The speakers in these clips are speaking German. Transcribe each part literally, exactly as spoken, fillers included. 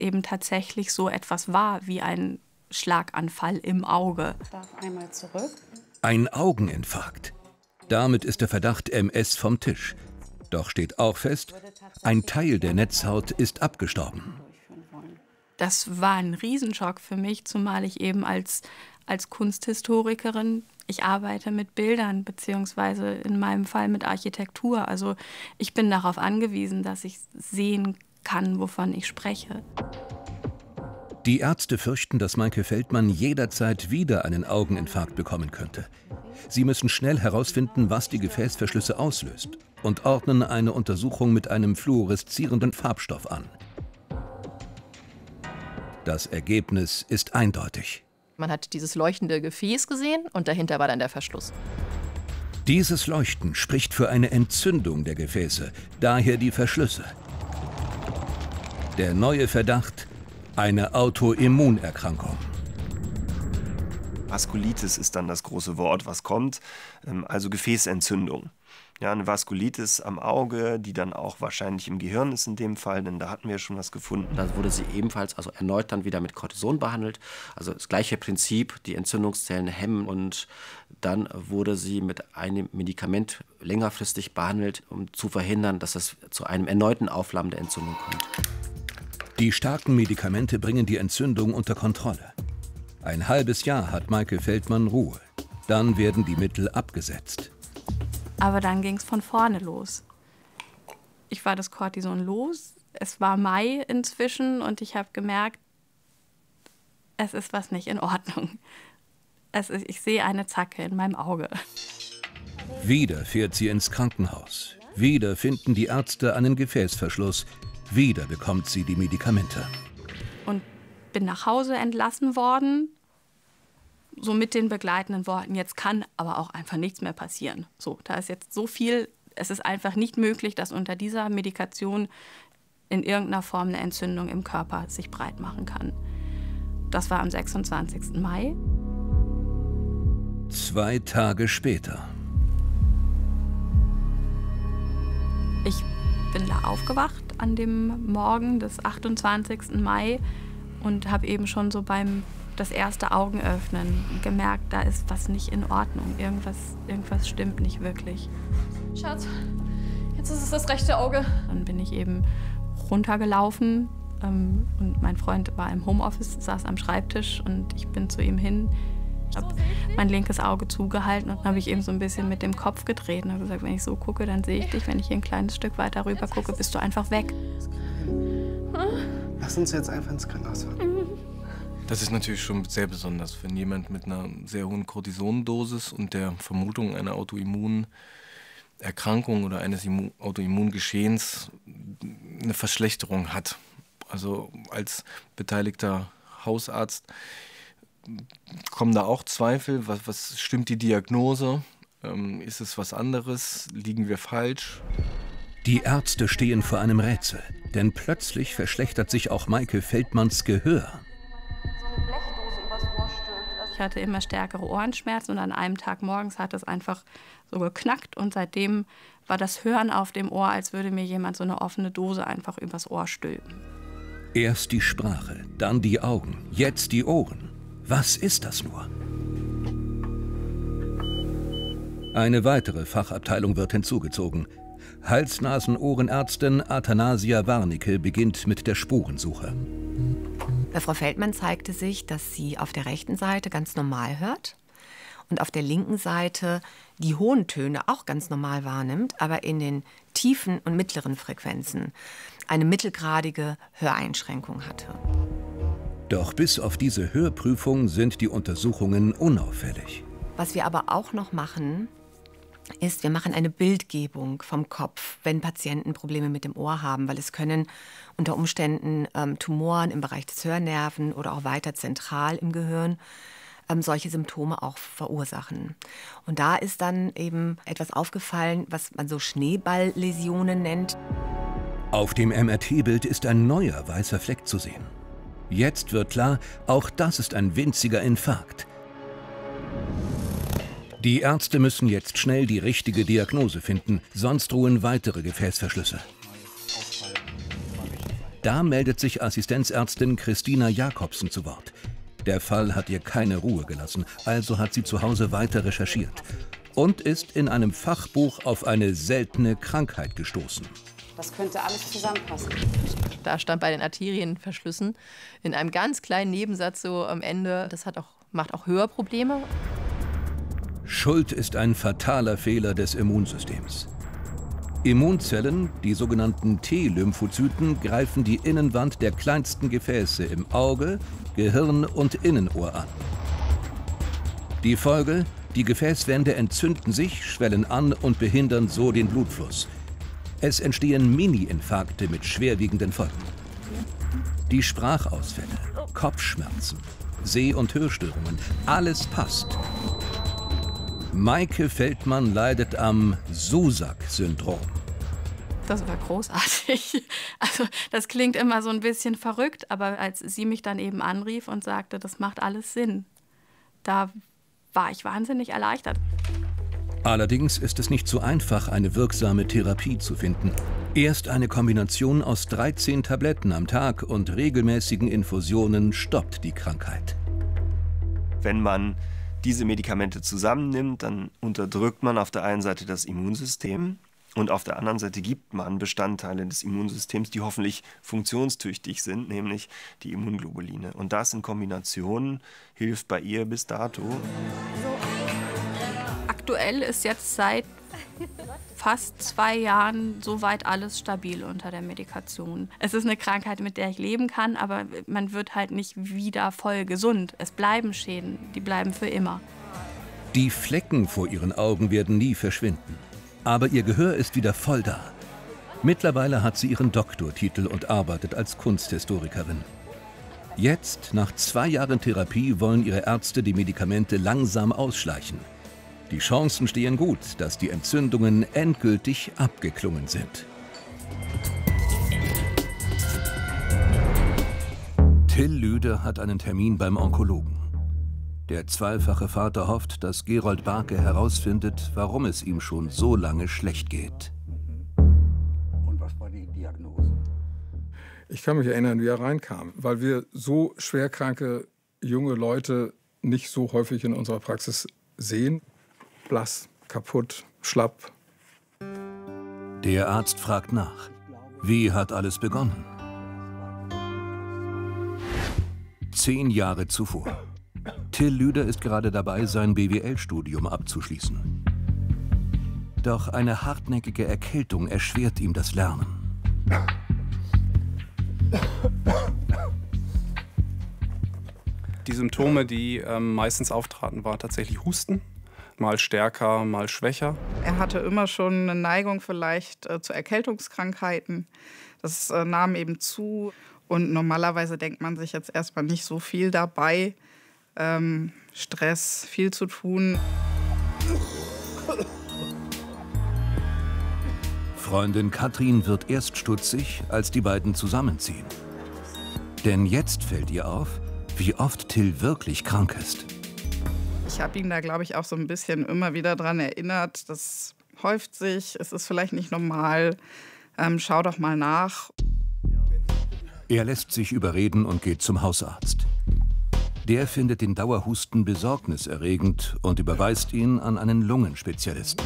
eben tatsächlich so etwas war wie ein Schlaganfall im Auge. Ich darf einmal zurück. Ein Augeninfarkt. Damit ist der Verdacht M S vom Tisch. Doch steht auch fest, ein Teil der Netzhaut ist abgestorben. Das war ein Riesenschock für mich, zumal ich eben als, als Kunsthistorikerin, ich arbeite mit Bildern, beziehungsweise in meinem Fall mit Architektur. Also ich bin darauf angewiesen, dass ich sehen kann, wovon ich spreche. Die Ärzte fürchten, dass Maike Feldmann jederzeit wieder einen Augeninfarkt bekommen könnte. Sie müssen schnell herausfinden, was die Gefäßverschlüsse auslöst, und ordnen eine Untersuchung mit einem fluoreszierenden Farbstoff an. Das Ergebnis ist eindeutig. Man hat dieses leuchtende Gefäß gesehen und dahinter war dann der Verschluss. Dieses Leuchten spricht für eine Entzündung der Gefäße, daher die Verschlüsse. Der neue Verdacht: eine Autoimmunerkrankung. Vaskulitis ist dann das große Wort, was kommt, also Gefäßentzündung. Ja, eine Vaskulitis am Auge, die dann auch wahrscheinlich im Gehirn ist in dem Fall, denn da hatten wir schon was gefunden. Da wurde sie ebenfalls also erneut dann wieder mit Cortison behandelt. Also das gleiche Prinzip, die Entzündungszellen hemmen, und dann wurde sie mit einem Medikament längerfristig behandelt, um zu verhindern, dass es zu einem erneuten Aufflammen der Entzündung kommt. Die starken Medikamente bringen die Entzündung unter Kontrolle. Ein halbes Jahr hat Maike Feldmann Ruhe. Dann werden die Mittel abgesetzt. Aber dann ging es von vorne los. Ich war das Cortison los. Es war Mai inzwischen und ich habe gemerkt, es ist was nicht in Ordnung. Es ist, ich sehe eine Zacke in meinem Auge. Wieder fährt sie ins Krankenhaus. Wieder finden die Ärzte einen Gefäßverschluss. Wieder bekommt sie die Medikamente. Und bin nach Hause entlassen worden. So mit den begleitenden Worten, jetzt kann aber auch einfach nichts mehr passieren. So, da ist jetzt so viel, es ist einfach nicht möglich, dass unter dieser Medikation in irgendeiner Form eine Entzündung im Körper sich breit machen kann. Das war am sechsundzwanzigsten Mai. Zwei Tage später. Ich bin da aufgewacht an dem Morgen des achtundzwanzigsten Mai und habe eben schon so beim das erste Augenöffnen gemerkt, da ist was nicht in Ordnung. Irgendwas, irgendwas stimmt nicht wirklich. Schatz, jetzt ist es das rechte Auge. Dann bin ich eben runtergelaufen ähm, und mein Freund war im Homeoffice, saß am Schreibtisch und ich bin zu ihm hin. Ich habe mein linkes Auge zugehalten und dann habe ich eben so ein bisschen mit dem Kopf gedreht und habe gesagt, wenn ich so gucke, dann sehe ich dich. Wenn ich hier ein kleines Stück weiter rüber gucke, bist du einfach weg. Lass uns jetzt einfach ins Krankenhaus fahren. Das ist natürlich schon sehr besonders, wenn jemand mit einer sehr hohen Cortisondosis und der Vermutung einer Autoimmunerkrankung oder eines Autoimmungeschehens eine Verschlechterung hat. Also als beteiligter Hausarzt kommen da auch Zweifel. Was, was stimmt die Diagnose? Ähm, ist es was anderes? Liegen wir falsch? Die Ärzte stehen vor einem Rätsel, denn plötzlich verschlechtert sich auch Maike Feldmanns Gehör. Ich hatte immer stärkere Ohrenschmerzen und an einem Tag morgens hat es einfach so geknackt und seitdem war das Hören auf dem Ohr, als würde mir jemand so eine offene Dose einfach übers Ohr stülpen. Erst die Sprache, dann die Augen, jetzt die Ohren. Was ist das nur? Eine weitere Fachabteilung wird hinzugezogen. Hals-Nasen-Ohrenärztin Athanasia Warnecke beginnt mit der Spurensuche. Bei Frau Feldmann zeigte sich, dass sie auf der rechten Seite ganz normal hört und auf der linken Seite die hohen Töne auch ganz normal wahrnimmt, aber in den tiefen und mittleren Frequenzen eine mittelgradige Höreinschränkung hatte. Doch bis auf diese Hörprüfung sind die Untersuchungen unauffällig. Was wir aber auch noch machen, ist, wir machen eine Bildgebung vom Kopf, wenn Patienten Probleme mit dem Ohr haben, weil es können unter Umständen ähm, Tumoren im Bereich des Hörnerven oder auch weiter zentral im Gehirn ähm, solche Symptome auch verursachen. Und da ist dann eben etwas aufgefallen, was man so Schneeballläsionen nennt. Auf dem M R T-Bild ist ein neuer weißer Fleck zu sehen. Jetzt wird klar, auch das ist ein winziger Infarkt. Die Ärzte müssen jetzt schnell die richtige Diagnose finden, sonst drohen weitere Gefäßverschlüsse. Da meldet sich Assistenzärztin Christina Jakobsen zu Wort. Der Fall hat ihr keine Ruhe gelassen, also hat sie zu Hause weiter recherchiert und ist in einem Fachbuch auf eine seltene Krankheit gestoßen. Das könnte alles zusammenpassen. Da stand bei den Arterienverschlüssen in einem ganz kleinen Nebensatz so am Ende, das hat auch, macht auch Hörprobleme. Schuld ist ein fataler Fehler des Immunsystems. Immunzellen, die sogenannten T-Lymphozyten, greifen die Innenwand der kleinsten Gefäße im Auge, Gehirn und Innenohr an. Die Folge: Die Gefäßwände entzünden sich, schwellen an und behindern so den Blutfluss. Es entstehen Mini-Infarkte mit schwerwiegenden Folgen. Die Sprachausfälle, Kopfschmerzen, Seh- und Hörstörungen, alles passt. Maike Feldmann leidet am Susak-Syndrom. Das war großartig. Also das klingt immer so ein bisschen verrückt, aber als sie mich dann eben anrief und sagte, das macht alles Sinn, da war ich wahnsinnig erleichtert. Allerdings ist es nicht so einfach, eine wirksame Therapie zu finden. Erst eine Kombination aus dreizehn Tabletten am Tag und regelmäßigen Infusionen stoppt die Krankheit. Wenn man diese Medikamente zusammennimmt, dann unterdrückt man auf der einen Seite das Immunsystem und auf der anderen Seite gibt man Bestandteile des Immunsystems, die hoffentlich funktionstüchtig sind, nämlich die Immunglobuline. Und das in Kombination hilft bei ihr bis dato. Aktuell ist jetzt seit fast zwei Jahren soweit alles stabil unter der Medikation. Es ist eine Krankheit, mit der ich leben kann, aber man wird halt nicht wieder voll gesund. Es bleiben Schäden, die bleiben für immer. Die Flecken vor ihren Augen werden nie verschwinden. Aber ihr Gehör ist wieder voll da. Mittlerweile hat sie ihren Doktortitel und arbeitet als Kunsthistorikerin. Jetzt, nach zwei Jahren Therapie, wollen ihre Ärzte die Medikamente langsam ausschleichen. Die Chancen stehen gut, dass die Entzündungen endgültig abgeklungen sind. Till Lüder hat einen Termin beim Onkologen. Der zweifache Vater hofft, dass Gerold Barke herausfindet, warum es ihm schon so lange schlecht geht. Und was war die Diagnose? Ich kann mich erinnern, wie er reinkam, weil wir so schwerkranke junge Leute nicht so häufig in unserer Praxis sehen. Blass, kaputt, schlapp. Der Arzt fragt nach. Wie hat alles begonnen? Zehn Jahre zuvor. Till Lüder ist gerade dabei, sein B W L-Studium abzuschließen. Doch eine hartnäckige Erkältung erschwert ihm das Lernen. Die Symptome, die ähm, meistens auftraten, war tatsächlich Husten. Mal stärker, mal schwächer. Er hatte immer schon eine Neigung vielleicht äh, zu Erkältungskrankheiten. Das äh, nahm eben zu. Und normalerweise denkt man sich jetzt erstmal nicht so viel dabei. Ähm, Stress, viel zu tun. Freundin Katrin wird erst stutzig, als die beiden zusammenziehen. Denn jetzt fällt ihr auf, wie oft Till wirklich krank ist. Ich habe ihn da, glaube ich, auch so ein bisschen immer wieder dran erinnert. Das häuft sich, es ist vielleicht nicht normal. Ähm, schau doch mal nach. Er lässt sich überreden und geht zum Hausarzt. Der findet den Dauerhusten besorgniserregend und überweist ihn an einen Lungenspezialisten.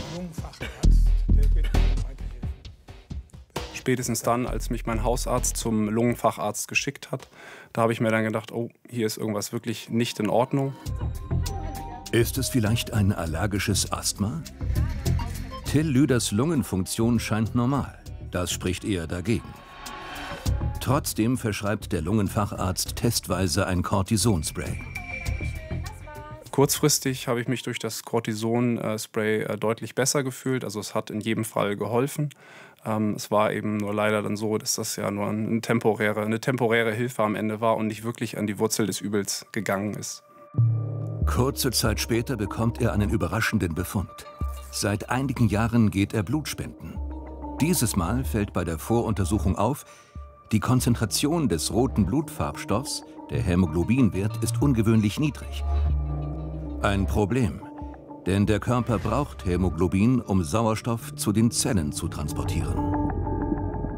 Spätestens dann, als mich mein Hausarzt zum Lungenfacharzt geschickt hat, da habe ich mir dann gedacht, oh, hier ist irgendwas wirklich nicht in Ordnung. Ist es vielleicht ein allergisches Asthma? Till Lüders Lungenfunktion scheint normal. Das spricht eher dagegen. Trotzdem verschreibt der Lungenfacharzt testweise ein Cortisonspray. Kurzfristig habe ich mich durch das Cortison-Spray deutlich besser gefühlt. Also es hat in jedem Fall geholfen. Es war eben nur leider dann so, dass das ja nur eine temporäre, eine temporäre Hilfe am Ende war und nicht wirklich an die Wurzel des Übels gegangen ist. Kurze Zeit später bekommt er einen überraschenden Befund. Seit einigen Jahren geht er Blut spenden. Dieses Mal fällt bei der Voruntersuchung auf, die Konzentration des roten Blutfarbstoffs, der Hämoglobinwert, ist ungewöhnlich niedrig. Ein Problem, denn der Körper braucht Hämoglobin, um Sauerstoff zu den Zellen zu transportieren.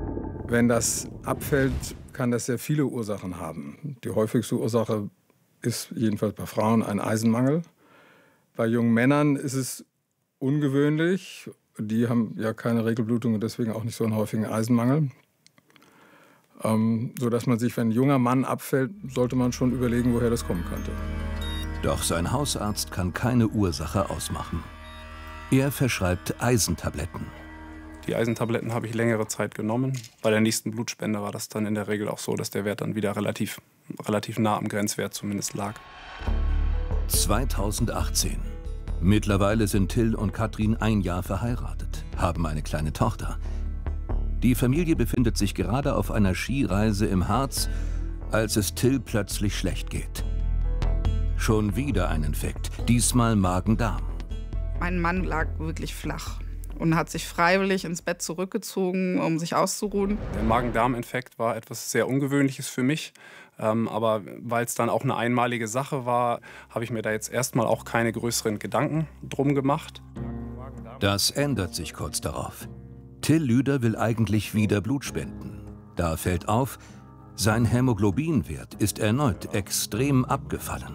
Wenn das abfällt, kann das sehr viele Ursachen haben. Die häufigste Ursache ist jedenfalls bei Frauen ein Eisenmangel. Bei jungen Männern ist es ungewöhnlich. Die haben ja keine Regelblutung und deswegen auch nicht so einen häufigen Eisenmangel. Ähm, sodass man sich, wenn ein junger Mann abfällt, sollte man schon überlegen, woher das kommen könnte. Doch sein Hausarzt kann keine Ursache ausmachen. Er verschreibt Eisentabletten. Die Eisentabletten habe ich längere Zeit genommen. Bei der nächsten Blutspende war das dann in der Regel auch so, dass der Wert dann wieder relativ, relativ nah am Grenzwert zumindest lag. zweitausendachtzehn. Mittlerweile sind Till und Katrin ein Jahr verheiratet, haben eine kleine Tochter. Die Familie befindet sich gerade auf einer Skireise im Harz, als es Till plötzlich schlecht geht. Schon wieder ein Infekt, diesmal Magen-Darm. Mein Mann lag wirklich flach und hat sich freiwillig ins Bett zurückgezogen, um sich auszuruhen. Der Magen-Darm-Infekt war etwas sehr Ungewöhnliches für mich. Ähm, aber weil es dann auch eine einmalige Sache war, habe ich mir da jetzt erstmal auch keine größeren Gedanken drum gemacht. Das ändert sich kurz darauf. Till Lüder will eigentlich wieder Blut spenden. Da fällt auf, sein Hämoglobinwert ist erneut extrem abgefallen.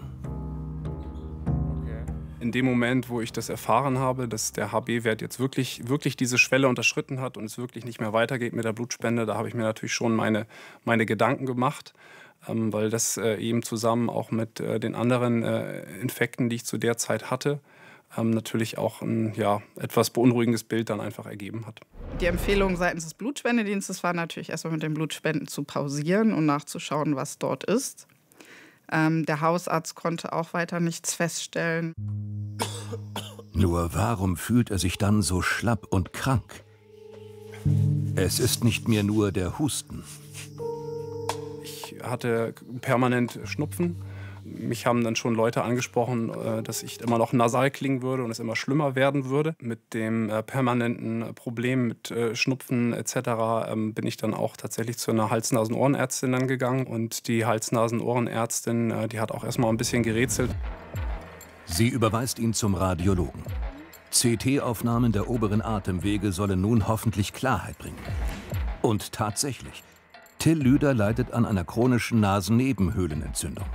In dem Moment, wo ich das erfahren habe, dass der H B-Wert jetzt wirklich, wirklich diese Schwelle unterschritten hat und es wirklich nicht mehr weitergeht mit der Blutspende, da habe ich mir natürlich schon meine, meine Gedanken gemacht, ähm, weil das äh, eben zusammen auch mit äh, den anderen äh, Infekten, die ich zu der Zeit hatte, ähm, natürlich auch ein ja, etwas beunruhigendes Bild dann einfach ergeben hat. Die Empfehlung seitens des Blutspendedienstes war natürlich erstmal mit den Blutspenden zu pausieren und nachzuschauen, was dort ist. Ähm, der Hausarzt konnte auch weiter nichts feststellen. Nur warum fühlt er sich dann so schlapp und krank? Es ist nicht mehr nur der Husten. Ich hatte permanent Schnupfen. Mich haben dann schon Leute angesprochen, dass ich immer noch nasal klingen würde und es immer schlimmer werden würde. Mit dem permanenten Problem mit Schnupfen et cetera bin ich dann auch tatsächlich zu einer Hals-Nasen-Ohrenärztin dann gegangen. Und die Hals-Nasen-Ohrenärztin, die hat auch erstmal ein bisschen gerätselt. Sie überweist ihn zum Radiologen. C T-Aufnahmen der oberen Atemwege sollen nun hoffentlich Klarheit bringen. Und tatsächlich, Till Lüder leidet an einer chronischen Nasennebenhöhlenentzündung.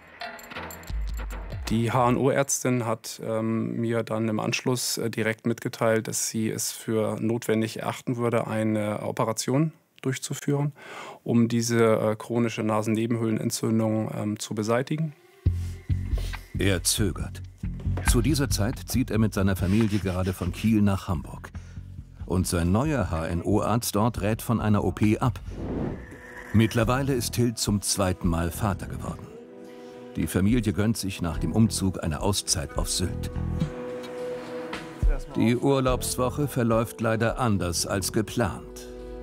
Die H N O-Ärztin hat ähm, mir dann im Anschluss äh, direkt mitgeteilt, dass sie es für notwendig erachten würde, eine Operation durchzuführen, um diese äh, chronische Nasennebenhöhlenentzündung ähm, zu beseitigen. Er zögert. Zu dieser Zeit zieht er mit seiner Familie gerade von Kiel nach Hamburg. Und sein neuer H N O-Arzt dort rät von einer O P ab. Mittlerweile ist Till zum zweiten Mal Vater geworden. Die Familie gönnt sich nach dem Umzug eine Auszeit auf Sylt. Die Urlaubswoche verläuft leider anders als geplant.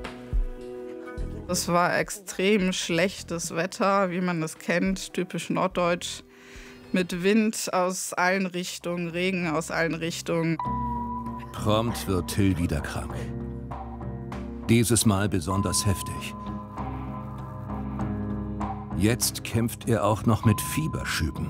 Es war extrem schlechtes Wetter, wie man es kennt, typisch norddeutsch. Mit Wind aus allen Richtungen, Regen aus allen Richtungen. Prompt wird Till wieder krank. Dieses Mal besonders heftig. Jetzt kämpft er auch noch mit Fieberschüben.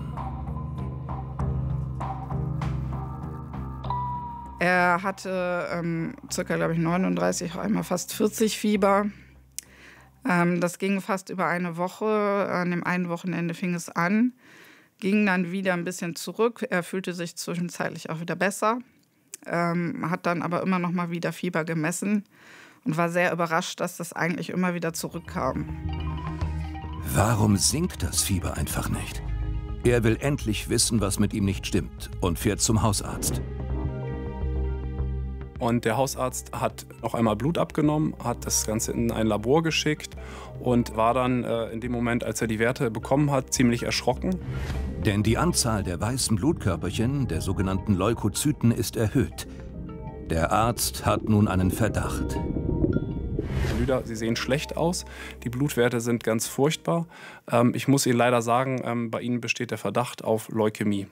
Er hatte ähm, circa, glaube ich, neununddreißig, einmal fast vierzig Fieber. Ähm, das ging fast über eine Woche. An dem einen Wochenende fing es an, ging dann wieder ein bisschen zurück. Er fühlte sich zwischenzeitlich auch wieder besser, ähm, hat dann aber immer noch mal wieder Fieber gemessen und war sehr überrascht, dass das eigentlich immer wieder zurückkam. Warum sinkt das Fieber einfach nicht? Er will endlich wissen, was mit ihm nicht stimmt und fährt zum Hausarzt. Und der Hausarzt hat noch einmal Blut abgenommen, hat das Ganze in ein Labor geschickt und war dann äh, in dem Moment, als er die Werte bekommen hat, ziemlich erschrocken. Denn die Anzahl der weißen Blutkörperchen, der sogenannten Leukozyten, ist erhöht. Der Arzt hat nun einen Verdacht. Herr Lüder, Sie sehen schlecht aus. Die Blutwerte sind ganz furchtbar. Ähm, ich muss Ihnen leider sagen, ähm, bei Ihnen besteht der Verdacht auf Leukämie.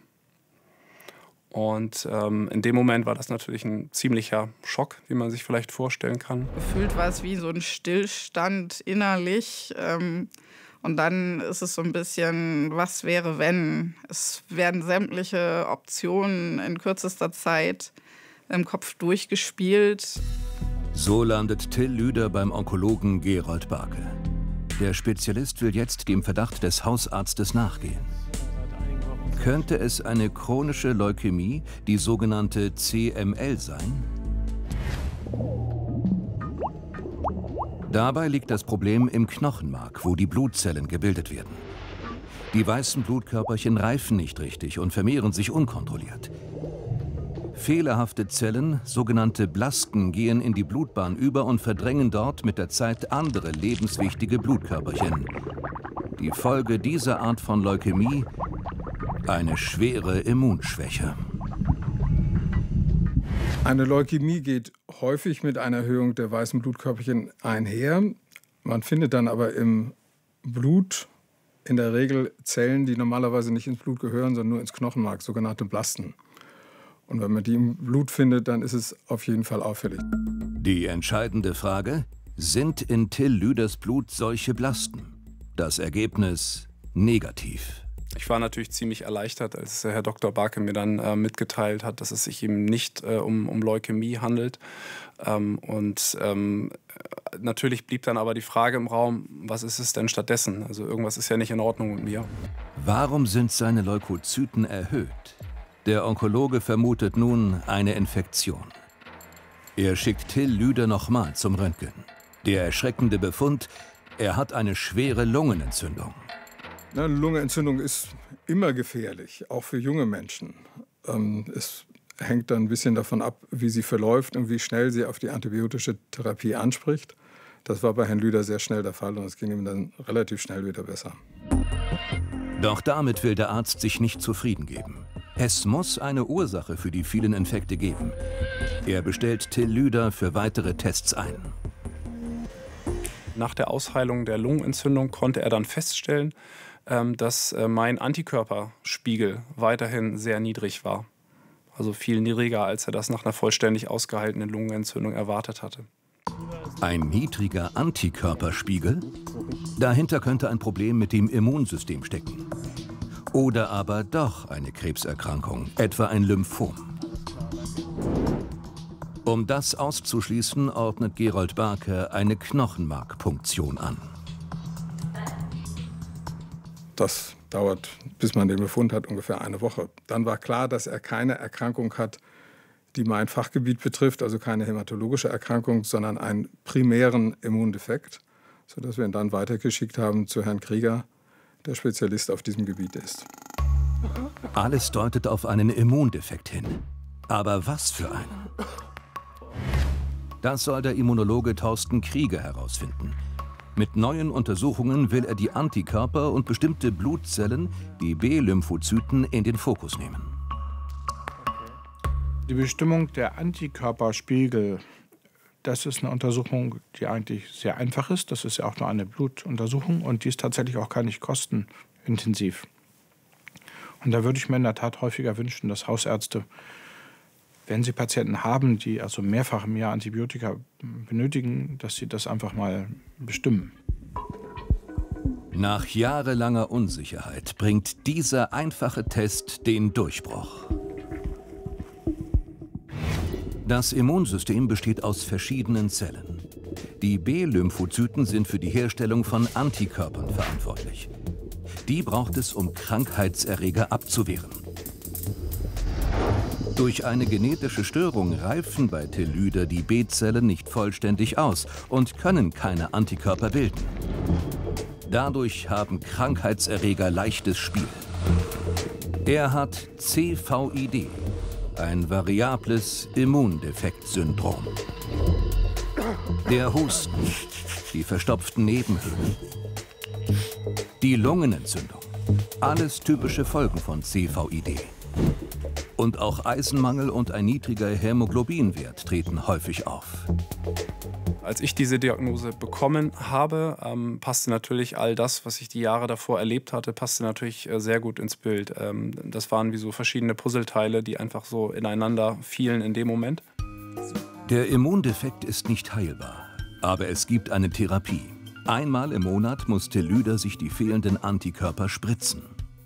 Und ähm, in dem Moment war das natürlich ein ziemlicher Schock, wie man sich vielleicht vorstellen kann. Gefühlt war es wie so ein Stillstand innerlich. Ähm, und dann ist es so ein bisschen, was wäre, wenn? Es werden sämtliche Optionen in kürzester Zeit im Kopf durchgespielt. So landet Till Lüder beim Onkologen Gerold Barke. Der Spezialist will jetzt dem Verdacht des Hausarztes nachgehen. Könnte es eine chronische Leukämie, die sogenannte C M L, sein? Dabei liegt das Problem im Knochenmark, wo die Blutzellen gebildet werden. Die weißen Blutkörperchen reifen nicht richtig und vermehren sich unkontrolliert. Fehlerhafte Zellen, sogenannte Blasken, gehen in die Blutbahn über und verdrängen dort mit der Zeit andere lebenswichtige Blutkörperchen. Die Folge dieser Art von Leukämie: eine schwere Immunschwäche. Eine Leukämie geht häufig mit einer Erhöhung der weißen Blutkörperchen einher. Man findet dann aber im Blut in der Regel Zellen, die normalerweise nicht ins Blut gehören, sondern nur ins Knochenmark, sogenannte Blasten. Und wenn man die im Blut findet, dann ist es auf jeden Fall auffällig. Die entscheidende Frage: Sind in Till Lüders Blut solche Blasten? Das Ergebnis: negativ. Ich war natürlich ziemlich erleichtert, als Herr Doktor Barke mir dann äh, mitgeteilt hat, dass es sich eben nicht äh, um, um Leukämie handelt. Ähm, und ähm, natürlich blieb dann aber die Frage im Raum, was ist es denn stattdessen? Also irgendwas ist ja nicht in Ordnung mit mir. Warum sind seine Leukozyten erhöht? Der Onkologe vermutet nun eine Infektion. Er schickt Till Lüder nochmal zum Röntgen. Der erschreckende Befund: er hat eine schwere Lungenentzündung. Eine Lungenentzündung ist immer gefährlich, auch für junge Menschen. Ähm, es hängt dann ein bisschen davon ab, wie sie verläuft und wie schnell sie auf die antibiotische Therapie anspricht. Das war bei Herrn Lüder sehr schnell der Fall und es ging ihm dann relativ schnell wieder besser. Doch damit will der Arzt sich nicht zufrieden geben. Es muss eine Ursache für die vielen Infekte geben. Er bestellt Till Lüder für weitere Tests ein. Nach der Ausheilung der Lungenentzündung konnte er dann feststellen, dass mein Antikörperspiegel weiterhin sehr niedrig war. Also viel niedriger, als er das nach einer vollständig ausgehaltenen Lungenentzündung erwartet hatte. Ein niedriger Antikörperspiegel? Dahinter könnte ein Problem mit dem Immunsystem stecken. Oder aber doch eine Krebserkrankung, etwa ein Lymphom. Um das auszuschließen, ordnet Gerold Barke eine Knochenmarkpunktion an. Das dauert, bis man den Befund hat, ungefähr eine Woche. Dann war klar, dass er keine Erkrankung hat, die mein Fachgebiet betrifft, also keine hämatologische Erkrankung, sondern einen primären Immundefekt, sodass wir ihn dann weitergeschickt haben zu Herrn Krieger, der Spezialist auf diesem Gebiet ist. Alles deutet auf einen Immundefekt hin. Aber was für einen? Das soll der Immunologe Thorsten Krieger herausfinden. Mit neuen Untersuchungen will er die Antikörper und bestimmte Blutzellen, die B-Lymphozyten, in den Fokus nehmen. Die Bestimmung der Antikörperspiegel, das ist eine Untersuchung, die eigentlich sehr einfach ist. Das ist ja auch nur eine Blutuntersuchung und die ist tatsächlich auch gar nicht kostenintensiv. Und da würde ich mir in der Tat häufiger wünschen, dass Hausärzte, wenn sie Patienten haben, die also mehrfach im Jahr Antibiotika benötigen, dass sie das einfach mal bestimmen. Nach jahrelanger Unsicherheit bringt dieser einfache Test den Durchbruch. Das Immunsystem besteht aus verschiedenen Zellen. Die B-Lymphozyten sind für die Herstellung von Antikörpern verantwortlich. Die braucht es, um Krankheitserreger abzuwehren. Durch eine genetische Störung reifen bei Till Lüder die B-Zellen nicht vollständig aus und können keine Antikörper bilden. Dadurch haben Krankheitserreger leichtes Spiel. Er hat C V I D, ein variables Immundefektsyndrom. Der Husten, die verstopften Nebenhöhlen, die Lungenentzündung, alles typische Folgen von C V I D. Und auch Eisenmangel und ein niedriger Hämoglobinwert treten häufig auf. Als ich diese Diagnose bekommen habe, ähm, passte natürlich all das, was ich die Jahre davor erlebt hatte, passte natürlich äh, sehr gut ins Bild. Ähm, das waren wie so verschiedene Puzzleteile, die einfach so ineinander fielen in dem Moment. Der Immundefekt ist nicht heilbar, aber es gibt eine Therapie. Einmal im Monat muss Till Lüder sich die fehlenden Antikörper spritzen.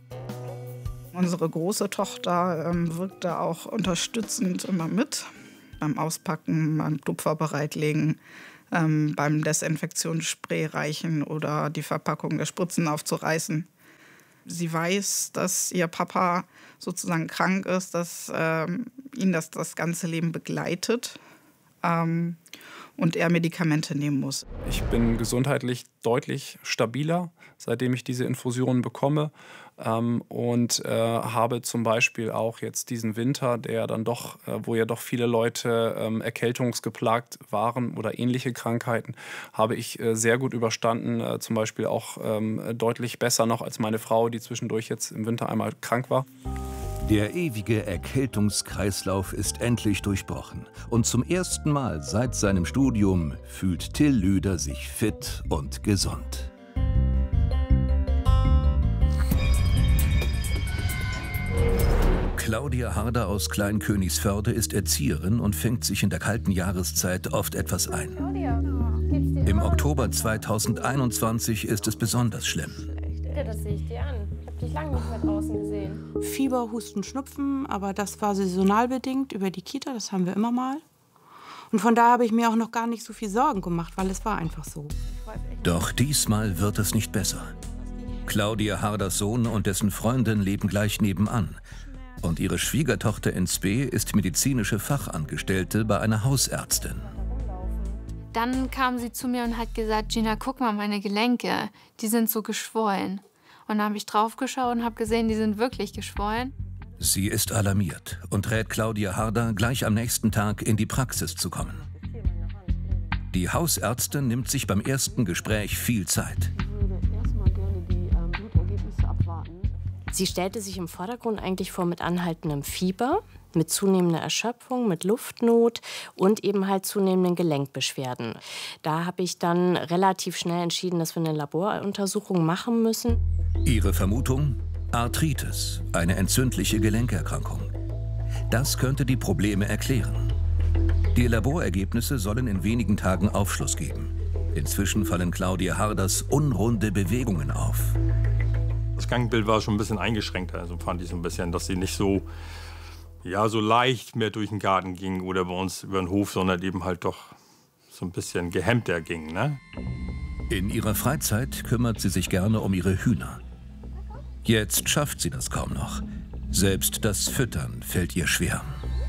Unsere große Tochter ähm, wirkt da auch unterstützend immer mit. beim Auspacken, beim Tupfer bereitlegen, ähm, beim Desinfektionsspray reichen oder die Verpackung der Spritzen aufzureißen. Sie weiß, dass ihr Papa sozusagen krank ist, dass ähm, ihn das das ganze Leben begleitet ähm, und er Medikamente nehmen muss. Ich bin gesundheitlich deutlich stabiler, seitdem ich diese Infusionen bekomme. Ähm, und äh, habe zum Beispiel auch jetzt diesen Winter, der dann doch, äh, wo ja doch viele Leute ähm, erkältungsgeplagt waren oder ähnliche Krankheiten, habe ich äh, sehr gut überstanden. Äh, zum Beispiel auch ähm, deutlich besser noch als meine Frau, die zwischendurch jetzt im Winter einmal krank war. Der ewige Erkältungskreislauf ist endlich durchbrochen. Und zum ersten Mal seit seinem Studium fühlt Till Lüder sich fit und gesund. Claudia Harder aus Kleinkönigsförde ist Erzieherin und fängt sich in der kalten Jahreszeit oft etwas ein. Im Oktober zweitausendeinundzwanzig ist es besonders schlimm. Das sehe ich dir an. Ich habe dich lange nicht mehr draußen gesehen. Fieber, Husten, Schnupfen, aber das war saisonal bedingt über die Kita, das haben wir immer mal. Und von daher habe ich mir auch noch gar nicht so viel Sorgen gemacht, weil es war einfach so. Doch diesmal wird es nicht besser. Claudia Harders Sohn und dessen Freundin leben gleich nebenan. Und ihre Schwiegertochter in Spee ist medizinische Fachangestellte bei einer Hausärztin. Dann kam sie zu mir und hat gesagt, Gina, guck mal, meine Gelenke, die sind so geschwollen. Und dann habe ich drauf geschaut und habe gesehen, die sind wirklich geschwollen. Sie ist alarmiert und rät Claudia Harder, gleich am nächsten Tag in die Praxis zu kommen. Die Hausärztin nimmt sich beim ersten Gespräch viel Zeit. Sie stellte sich im Vordergrund eigentlich vor mit anhaltendem Fieber, mit zunehmender Erschöpfung, mit Luftnot und eben halt zunehmenden Gelenkbeschwerden. Da habe ich dann relativ schnell entschieden, dass wir eine Laboruntersuchung machen müssen. Ihre Vermutung? Arthritis, eine entzündliche Gelenkerkrankung. Das könnte die Probleme erklären. Die Laborergebnisse sollen in wenigen Tagen Aufschluss geben. Inzwischen fallen Claudia Harders unrunde Bewegungen auf. Das Gangbild war schon ein bisschen eingeschränkter, also fand ich so ein bisschen, dass sie nicht so, ja, so leicht mehr durch den Garten ging oder bei uns über den Hof, sondern eben halt doch so ein bisschen gehemmter ging, ne? In ihrer Freizeit kümmert sie sich gerne um ihre Hühner. Jetzt schafft sie das kaum noch. Selbst das Füttern fällt ihr schwer.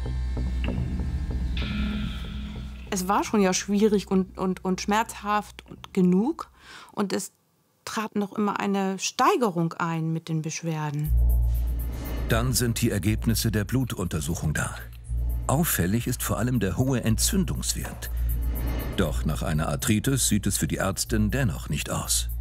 Es war schon ja schwierig und, und, und schmerzhaft und genug. Und es trat noch immer eine Steigerung ein mit den Beschwerden. Dann sind die Ergebnisse der Blutuntersuchung da. Auffällig ist vor allem der hohe Entzündungswert. Doch nach einer Arthritis sieht es für die Ärztin dennoch nicht aus.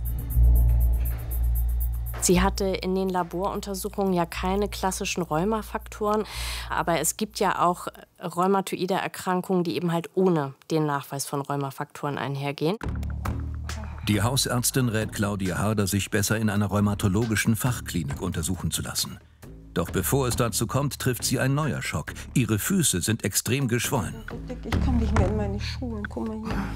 Sie hatte in den Laboruntersuchungen ja keine klassischen Rheumafaktoren, aber es gibt ja auch rheumatoide Erkrankungen, die eben halt ohne den Nachweis von Rheumafaktoren einhergehen. Die Hausärztin rät Claudia Harder, sich besser in einer rheumatologischen Fachklinik untersuchen zu lassen. Doch bevor es dazu kommt, trifft sie ein neuer Schock. Ihre Füße sind extrem geschwollen. Ich kann nicht mehr in meine Schuhe. Guck mal hier.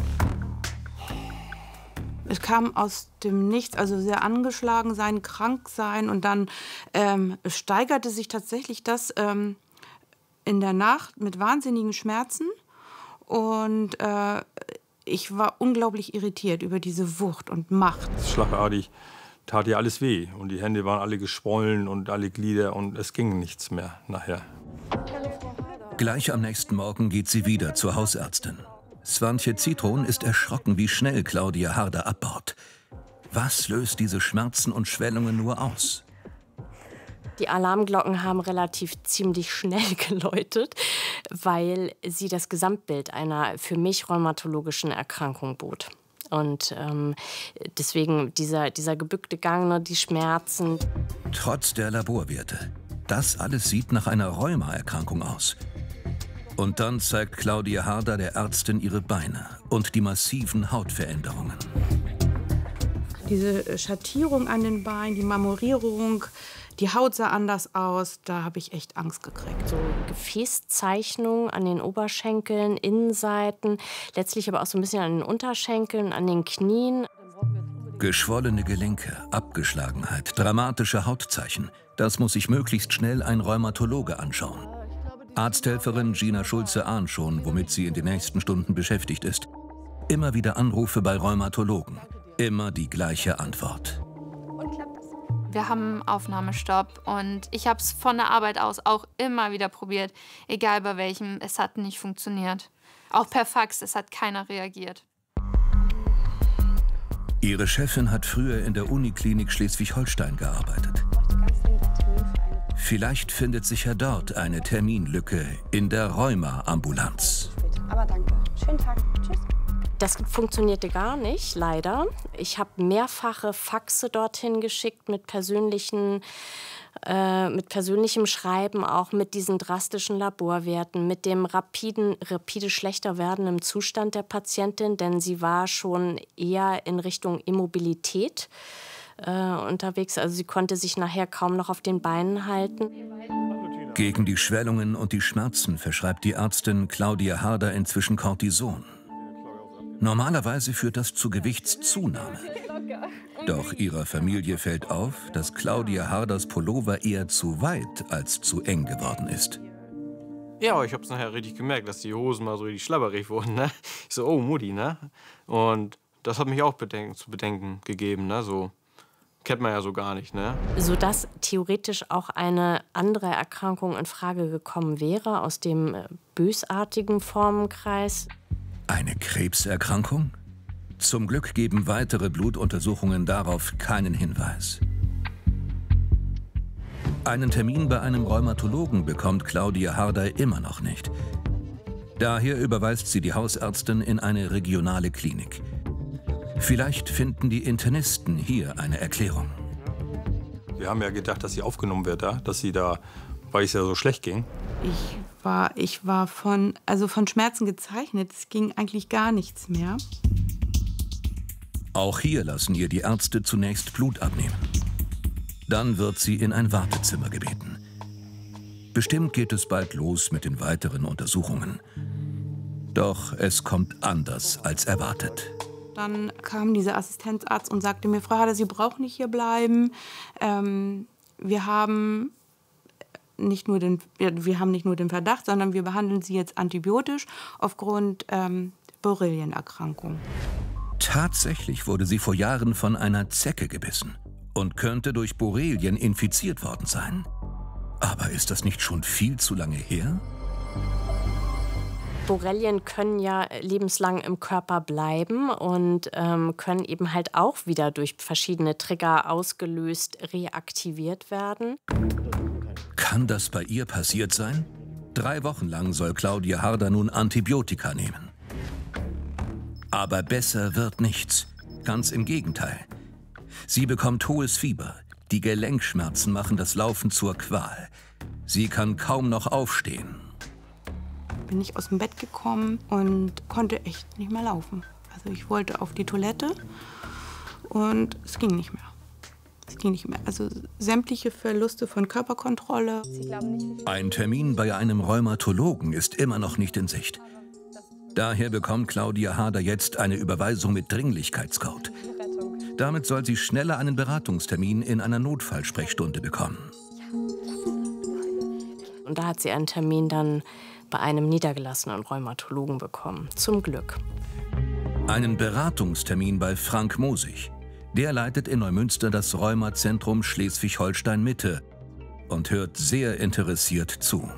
Es kam aus dem Nichts, also sehr angeschlagen sein, krank sein. Und dann ähm, steigerte sich tatsächlich das ähm, in der Nacht mit wahnsinnigen Schmerzen. Und äh, ich war unglaublich irritiert über diese Wucht und Macht. Schlagartig tat ihr alles weh. Und die Hände waren alle geschwollen und alle Glieder. Und es ging nichts mehr nachher. Gleich am nächsten Morgen geht sie wieder zur Hausärztin. Swantje Zitron ist erschrocken, wie schnell Claudia Harder abbaut. Was löst diese Schmerzen und Schwellungen nur aus? Die Alarmglocken haben relativ ziemlich schnell geläutet, weil sie das Gesamtbild einer für mich rheumatologischen Erkrankung bot. Und ähm, deswegen dieser, dieser gebückte Gang, ne, die Schmerzen. Trotz der Laborwerte. Das alles sieht nach einer Rheumaerkrankung aus. Und dann zeigt Claudia Harder der Ärztin ihre Beine und die massiven Hautveränderungen. Diese Schattierung an den Beinen, die Marmorierung, die Haut sah anders aus, da habe ich echt Angst gekriegt. So Gefäßzeichnungen an den Oberschenkeln, Innenseiten, letztlich aber auch so ein bisschen an den Unterschenkeln, an den Knien. Geschwollene Gelenke, Abgeschlagenheit, dramatische Hautzeichen. Das muss sich möglichst schnell ein Rheumatologe anschauen. Arzthelferin Gina Schulze ahnt schon, womit sie in den nächsten Stunden beschäftigt ist. Immer wieder Anrufe bei Rheumatologen. Immer die gleiche Antwort. Wir haben Aufnahmestopp und ich habe es von der Arbeit aus auch immer wieder probiert, egal bei welchem, es hat nicht funktioniert. Auch per Fax, es hat keiner reagiert. Ihre Chefin hat früher in der Uniklinik Schleswig-Holstein gearbeitet. Vielleicht findet sich ja dort eine Terminlücke in der Rheuma-Ambulanz. Aber danke. Schönen Tag. Tschüss. Das funktionierte gar nicht, leider. Ich habe mehrfache Faxe dorthin geschickt mit persönlichen, äh, mit persönlichem Schreiben, auch mit diesen drastischen Laborwerten, mit dem rapiden, rapide schlechter werdenden Zustand der Patientin, denn sie war schon eher in Richtung Immobilität äh, unterwegs. Also sie konnte sich nachher kaum noch auf den Beinen halten. Gegen die Schwellungen und die Schmerzen verschreibt die Ärztin Claudia Harder inzwischen Cortison. Normalerweise führt das zu Gewichtszunahme. Doch ihrer Familie fällt auf, dass Claudia Harders Pullover eher zu weit als zu eng geworden ist. Ja, ich hab's nachher richtig gemerkt, dass die Hosen mal so richtig schlabberig wurden. Ne? Ich so, oh Mutti, ne? Und das hat mich auch bedenken, zu bedenken gegeben, ne? So kennt man ja so gar nicht, ne? Sodass theoretisch auch eine andere Erkrankung in Frage gekommen wäre aus dem bösartigen Formenkreis. Eine Krebserkrankung? Zum Glück geben weitere Blutuntersuchungen darauf keinen Hinweis. Einen Termin bei einem Rheumatologen bekommt Claudia Harder immer noch nicht. Daher überweist sie die Hausärztin in eine regionale Klinik. Vielleicht finden die Internisten hier eine Erklärung. Wir haben ja gedacht, dass sie aufgenommen wird, da, dass sie da, weil es ja so schlecht ging. Ich war, ich war von, also von Schmerzen gezeichnet. Es ging eigentlich gar nichts mehr. Auch hier lassen ihr die Ärzte zunächst Blut abnehmen. Dann wird sie in ein Wartezimmer gebeten. Bestimmt geht es bald los mit den weiteren Untersuchungen. Doch es kommt anders als erwartet. Dann kam dieser Assistenzarzt und sagte mir, Frau Harder, Sie brauchen nicht hier bleiben. Ähm, wir haben nicht nur den, wir haben nicht nur den Verdacht, sondern wir behandeln Sie jetzt antibiotisch aufgrund ähm, Borrelienerkrankung. Tatsächlich wurde sie vor Jahren von einer Zecke gebissen und könnte durch Borrelien infiziert worden sein. Aber ist das nicht schon viel zu lange her? Borrelien können ja lebenslang im Körper bleiben und ähm, können eben halt auch wieder durch verschiedene Trigger ausgelöst reaktiviert werden. Kann das bei ihr passiert sein? Drei Wochen lang soll Claudia Harder nun Antibiotika nehmen. Aber besser wird nichts. Ganz im Gegenteil. Sie bekommt hohes Fieber. Die Gelenkschmerzen machen das Laufen zur Qual. Sie kann kaum noch aufstehen. Bin ich aus dem Bett gekommen und konnte echt nicht mehr laufen. Also ich wollte auf die Toilette und es ging nicht mehr. Es ging nicht mehr. Also sämtliche Verluste von Körperkontrolle. Ein Termin bei einem Rheumatologen ist immer noch nicht in Sicht. Daher bekommt Claudia Harder jetzt eine Überweisung mit Dringlichkeitscode. Damit soll sie schneller einen Beratungstermin in einer Notfallsprechstunde bekommen. Und da hat sie einen Termin dann bei einem niedergelassenen Rheumatologen bekommen. Zum Glück. Einen Beratungstermin bei Frank Mosig. Der leitet in Neumünster das Rheumazentrum Schleswig-Holstein-Mitte und hört sehr interessiert zu.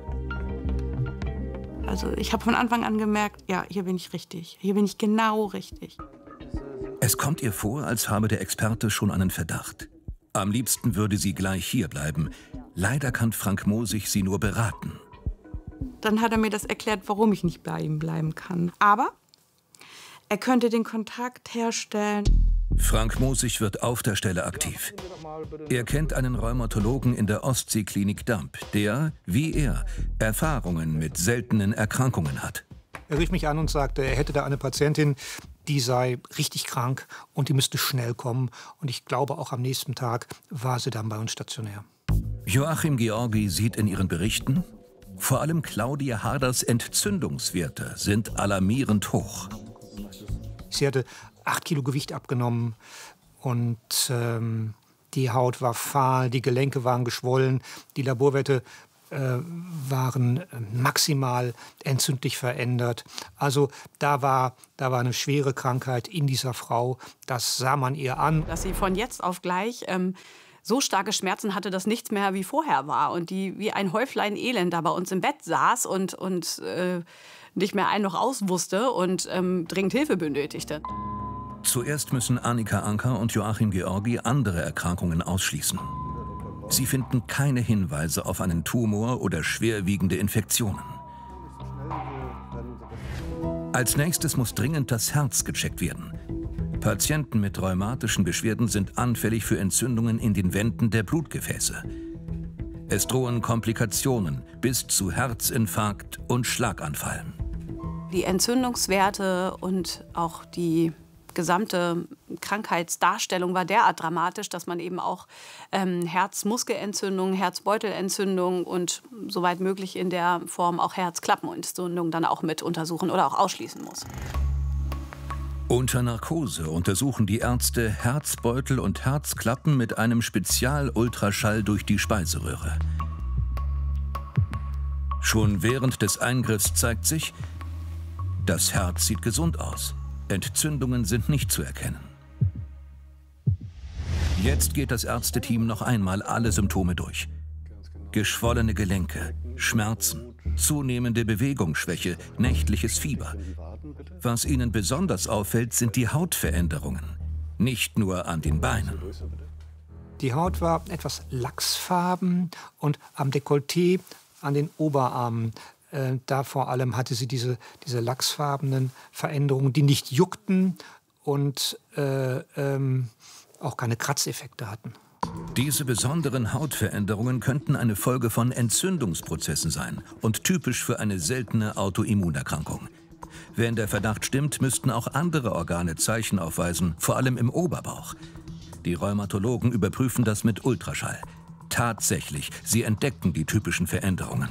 Also ich habe von Anfang an gemerkt, ja, hier bin ich richtig. Hier bin ich genau richtig. Es kommt ihr vor, als habe der Experte schon einen Verdacht. Am liebsten würde sie gleich hier bleiben. Leider kann Frank Mosig sie nur beraten. Dann hat er mir das erklärt, warum ich nicht bei ihm bleiben kann. Aber er könnte den Kontakt herstellen. Frank Mosig wird auf der Stelle aktiv. Er kennt einen Rheumatologen in der Ostseeklinik Damp, der, wie er, Erfahrungen mit seltenen Erkrankungen hat. Er rief mich an und sagte, er hätte da eine Patientin, die sei richtig krank und die müsste schnell kommen. Und ich glaube, auch am nächsten Tag war sie dann bei uns stationär. Joachim Georgi sieht in ihren Berichten, vor allem Claudia Harders Entzündungswerte sind alarmierend hoch. Sie hatte acht Kilo Gewicht abgenommen und ähm, die Haut war fahl, die Gelenke waren geschwollen, die Laborwerte äh, waren maximal entzündlich verändert. Also da war, da war eine schwere Krankheit in dieser Frau. Das sah man ihr an. Dass sie von jetzt auf gleich ähm, so starke Schmerzen hatte, dass nichts mehr wie vorher war. Und die wie ein Häuflein Elend da bei uns im Bett saß und, und äh, nicht mehr ein noch aus wusste und ähm, dringend Hilfe benötigte. Zuerst müssen Annika Anker und Joachim Georgi andere Erkrankungen ausschließen. Sie finden keine Hinweise auf einen Tumor oder schwerwiegende Infektionen. Als nächstes muss dringend das Herz gecheckt werden. Patienten mit rheumatischen Beschwerden sind anfällig für Entzündungen in den Wänden der Blutgefäße. Es drohen Komplikationen bis zu Herzinfarkt und Schlaganfall. Die Entzündungswerte und auch die gesamte Krankheitsdarstellung war derart dramatisch, dass man eben auch ähm, Herzmuskelentzündung, Herzbeutelentzündung und soweit möglich in der Form auch Herzklappenentzündung dann auch mit untersuchen oder auch ausschließen muss. Unter Narkose untersuchen die Ärzte Herzbeutel und Herzklappen mit einem Spezialultraschall durch die Speiseröhre. Schon während des Eingriffs zeigt sich, das Herz sieht gesund aus. Entzündungen sind nicht zu erkennen. Jetzt geht das Ärzteteam noch einmal alle Symptome durch. Geschwollene Gelenke, Schmerzen, zunehmende Bewegungsschwäche, nächtliches Fieber. Was ihnen besonders auffällt, sind die Hautveränderungen. Nicht nur an den Beinen. Die Haut war etwas lachsfarben und am Dekolleté, an den Oberarmen, äh, da vor allem hatte sie diese, diese lachsfarbenen Veränderungen, die nicht juckten und äh, ähm, auch keine Kratzeffekte hatten. Diese besonderen Hautveränderungen könnten eine Folge von Entzündungsprozessen sein und typisch für eine seltene Autoimmunerkrankung. Wenn der Verdacht stimmt, müssten auch andere Organe Zeichen aufweisen, vor allem im Oberbauch. Die Rheumatologen überprüfen das mit Ultraschall. Tatsächlich, sie entdecken die typischen Veränderungen.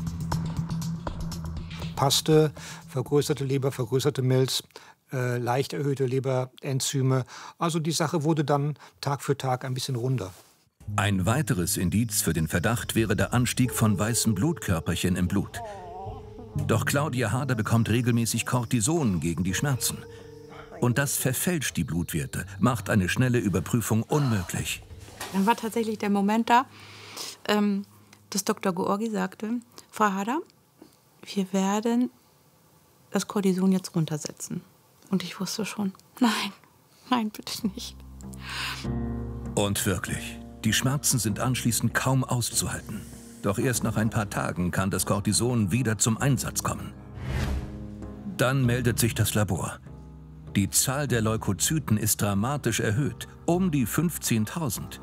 Passte, vergrößerte Leber, vergrößerte Milz, äh, leicht erhöhte Leberenzyme. Also die Sache wurde dann Tag für Tag ein bisschen runder. Ein weiteres Indiz für den Verdacht wäre der Anstieg von weißen Blutkörperchen im Blut. Doch Claudia Harder bekommt regelmäßig Cortison gegen die Schmerzen. Und das verfälscht die Blutwerte, macht eine schnelle Überprüfung unmöglich. Dann war tatsächlich der Moment da, ähm, dass Doktor Georgi sagte, Frau Harder, wir werden das Cortison jetzt runtersetzen. Und ich wusste schon, nein, nein, bitte nicht. Und wirklich, die Schmerzen sind anschließend kaum auszuhalten. Doch erst nach ein paar Tagen kann das Cortison wieder zum Einsatz kommen. Dann meldet sich das Labor. Die Zahl der Leukozyten ist dramatisch erhöht, um die fünfzehntausend.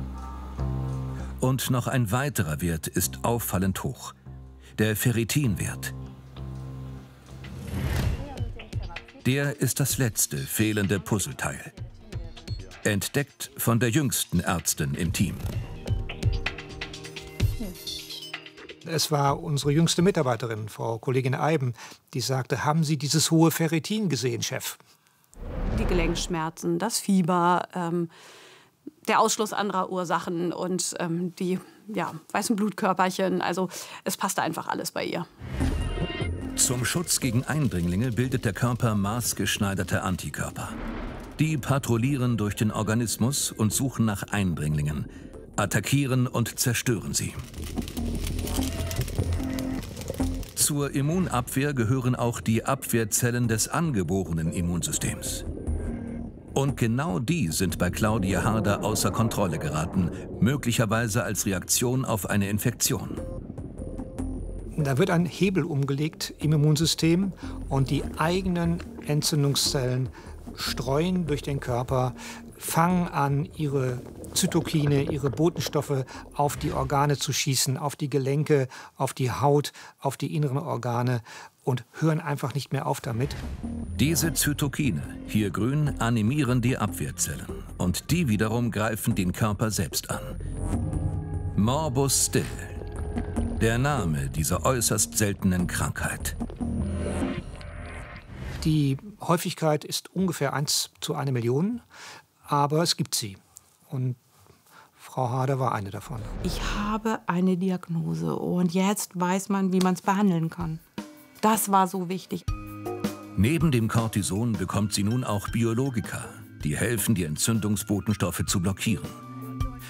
Und noch ein weiterer Wert ist auffallend hoch. Der Ferritinwert. Der ist das letzte fehlende Puzzleteil. Entdeckt von der jüngsten Ärztin im Team. Es war unsere jüngste Mitarbeiterin, Frau Kollegin Eiben, die sagte, haben Sie dieses hohe Ferritin gesehen, Chef? Die Gelenkschmerzen, das Fieber, ähm, der Ausschluss anderer Ursachen und ähm, die ja, weißen Blutkörperchen. Also es passte einfach alles bei ihr. Zum Schutz gegen Eindringlinge bildet der Körper maßgeschneiderte Antikörper. Die patrouillieren durch den Organismus und suchen nach Eindringlingen, attackieren und zerstören sie. Zur Immunabwehr gehören auch die Abwehrzellen des angeborenen Immunsystems. Und genau die sind bei Claudia Harder außer Kontrolle geraten, möglicherweise als Reaktion auf eine Infektion. Da wird ein Hebel umgelegt im Immunsystem und die eigenen Entzündungszellen streuen durch den Körper, fangen an, ihre Zytokine, ihre Botenstoffe auf die Organe zu schießen, auf die Gelenke, auf die Haut, auf die inneren Organe und hören einfach nicht mehr auf damit. Diese Zytokine, hier grün, animieren die Abwehrzellen und die wiederum greifen den Körper selbst an. Morbus Still, der Name dieser äußerst seltenen Krankheit. Die Häufigkeit ist ungefähr eins zu einer Million, aber es gibt sie. Und Frau Harder war eine davon. Ich habe eine Diagnose und jetzt weiß man, wie man es behandeln kann. Das war so wichtig. Neben dem Cortison bekommt sie nun auch Biologika, die helfen, die Entzündungsbotenstoffe zu blockieren.